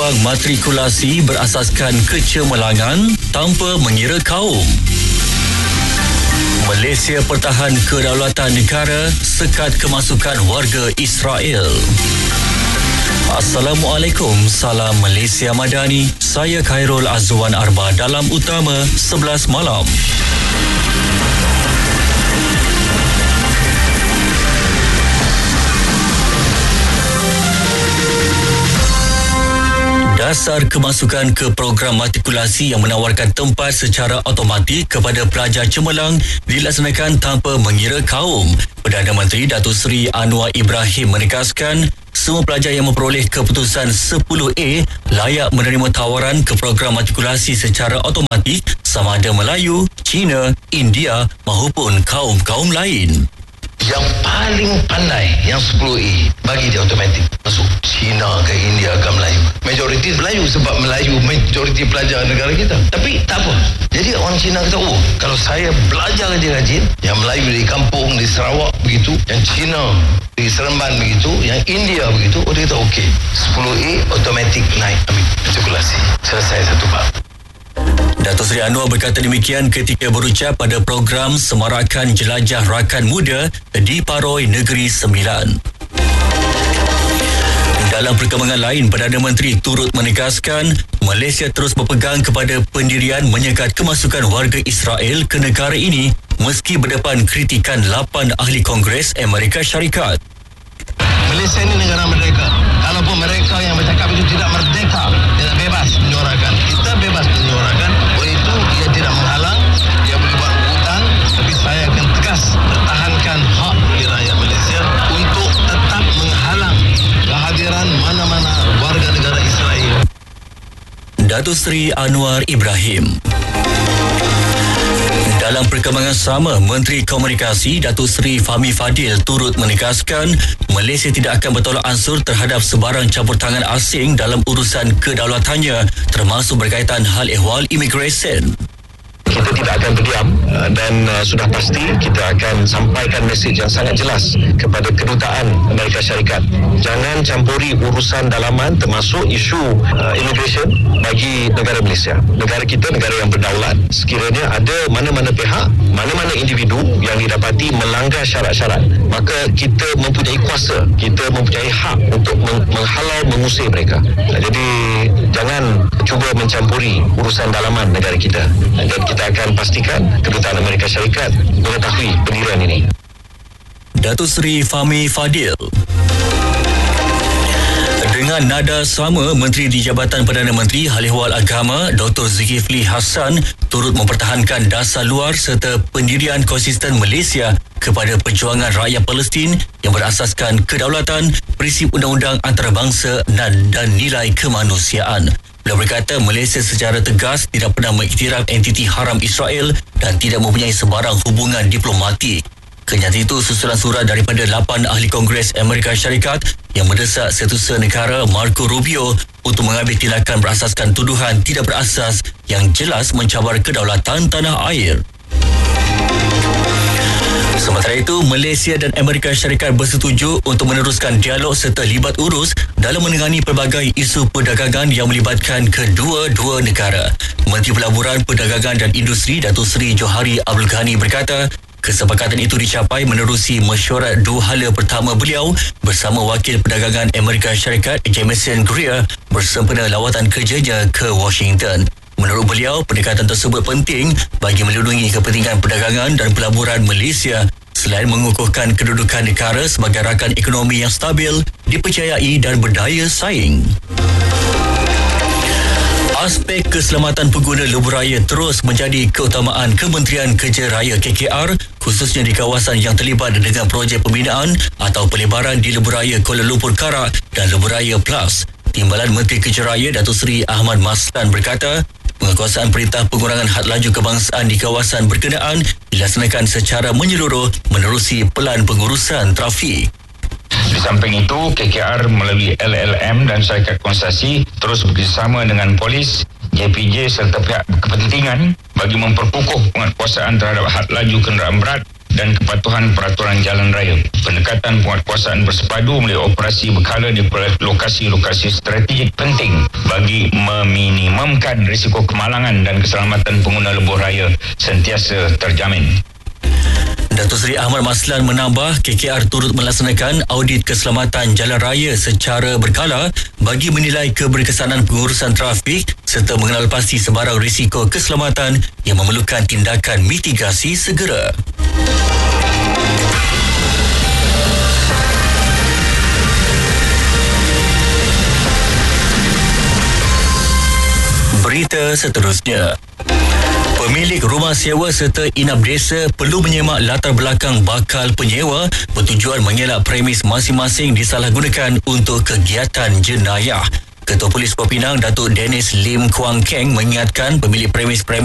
Peluang matrikulasi berasaskan kecemerlangan tanpa mengira kaum. Malaysia pertahan kedaulatan negara, sekat kemasukan warga Israel. Assalamualaikum, salam Malaysia Madani. Saya Khairul Azwan Arba dalam Utama 11 Malam. Dasar kemasukan ke program matrikulasi yang menawarkan tempat secara automatik kepada pelajar cemerlang dilaksanakan tanpa mengira kaum. Perdana Menteri Datuk Seri Anwar Ibrahim menegaskan semua pelajar yang memperoleh keputusan 10A layak menerima tawaran ke program matrikulasi secara automatik sama ada Melayu, Cina, India maupun kaum-kaum lain. Yang paling pandai yang 10A bagi dia automatik masuk Cina ke India ke Melayu. Majoriti Melayu sebab Melayu majoriti pelajar negara kita. Tapi tak apa. Jadi orang Cina kata, kalau saya belajar rajin-rajin, yang Melayu di kampung di Sarawak begitu, yang Cina di Seremban begitu, yang India begitu, dia kata okey, 10A automatik naik ambil matrikulasi. Selesai satu bab. Datuk Seri Anwar berkata demikian ketika berucap pada program Semarakan Jelajah Rakan Muda di Paroi Negeri Sembilan. Dalam perkembangan lain, Perdana Menteri turut menegaskan Malaysia terus berpegang kepada pendirian menyekat kemasukan warga Israel ke negara ini meski berdepan kritikan 8 ahli Kongres Amerika Syarikat. Malaysia ini negara merdeka. Kalaupun mereka yang bercakap itu tidak merdeka, tidak bebas menyuarakan. Kita bebas menyuarakan. Oleh itu, ia tidak menghalang. Dia boleh buat hutang. Tapi saya akan tegas pertahankan hak di rakyat Malaysia untuk tetap menghalang kehadiran mana-mana warga negara Israel. Datuk Seri Anwar Ibrahim. Dalam perkembangan sama, Menteri Komunikasi Datuk Seri Fahmi Fadil turut menegaskan Malaysia tidak akan bertolak ansur terhadap sebarang campur tangan asing dalam urusan kedaulatannya termasuk berkaitan hal ehwal imigresen. Kita tidak akan berdiam dan sudah pasti kita akan sampaikan mesej yang sangat jelas kepada kedutaan Amerika Syarikat. Jangan campuri urusan dalaman termasuk isu immigration bagi negara Malaysia. Negara kita negara yang berdaulat. Sekiranya ada mana-mana pihak, mana-mana individu yang didapati melanggar syarat-syarat, maka kita mempunyai kuasa, kita mempunyai hak untuk menghalau, mengusir mereka. Jadi jangan cuba mencampuri urusan dalaman negara kita. Dan kita akan pastikan kedutaan Amerika Syarikat mengetahui pendirian ini. Datuk Seri Fahmi Fadil. Dengan nada sama, Menteri di Jabatan Perdana Menteri Hal Ehwal Agama Dr. Zulkifli Hassan turut mempertahankan dasar luar serta pendirian konsisten Malaysia kepada perjuangan rakyat Palestin yang berasaskan kedaulatan, prinsip undang-undang antarabangsa dan nilai kemanusiaan. Beliau berkata Malaysia secara tegas tidak pernah mengiktiraf entiti haram Israel dan tidak mempunyai sebarang hubungan diplomatik. Kenyataan itu susulan surat daripada 8 ahli Kongres Amerika Syarikat yang mendesak Setiausaha Negara Marco Rubio untuk mengambil tindakan berasaskan tuduhan tidak berasas yang jelas mencabar kedaulatan tanah air. Sementara itu, Malaysia dan Amerika Syarikat bersetuju untuk meneruskan dialog serta libat urus dalam menangani pelbagai isu perdagangan yang melibatkan kedua-dua negara. Menteri Pelaburan, Perdagangan dan Industri Datuk Seri Johari Abdul Ghani berkata, kesepakatan itu dicapai menerusi mesyuarat dua hala pertama beliau bersama Wakil Perdagangan Amerika Syarikat Jameson Greer bersempena lawatan kerjanya ke Washington. Menurut beliau, pendekatan tersebut penting bagi melindungi kepentingan perdagangan dan pelaburan Malaysia selain mengukuhkan kedudukan negara sebagai rakan ekonomi yang stabil, dipercayai dan berdaya saing. Aspek keselamatan pengguna lebuh raya terus menjadi keutamaan Kementerian Kerja Raya KKR khususnya di kawasan yang terlibat dengan projek pembinaan atau pelebaran di lebuh raya Kuala Lumpur Karak dan lebuh raya Plus. Timbalan Menteri Kerja Raya Datuk Seri Ahmad Maslan berkata, penguasaan perintah pengurangan had laju kebangsaan di kawasan berkenaan dilaksanakan secara menyeluruh menerusi pelan pengurusan trafik. Di samping itu, KKR melalui LLM dan syarikat konstruksi terus bekerjasama dengan polis, JPJ serta pihak kepentingan bagi memperkukuh penguasaan terhadap had laju kenderaan berat dan kepatuhan peraturan jalan raya. Pendekatan penguatkuasaan bersepadu melalui operasi berkala di lokasi-lokasi strategik penting bagi meminimumkan risiko kemalangan dan keselamatan pengguna lebuh raya sentiasa terjamin. Datuk Seri Ahmad Maslan menambah KKR turut melaksanakan audit keselamatan jalan raya secara berkala bagi menilai keberkesanan pengurusan trafik serta mengenal pasti sebarang risiko keselamatan yang memerlukan tindakan mitigasi segera. Berita seterusnya. Pemilik rumah sewa serta inap desa perlu menyemak latar belakang bakal penyewa bertujuan mengelak premis masing-masing disalahgunakan untuk kegiatan jenayah. Ketua Polis Pulau Pinang, Datuk Dennis Lim Kuang Keng mengingatkan pemilik premis